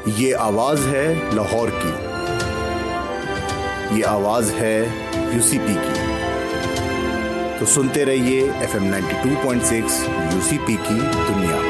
ये आवाज है लाहौर की, ये आवाज है यूसीपी की। तो सुनते रहिए FM 92.6 यूसीपी की दुनिया।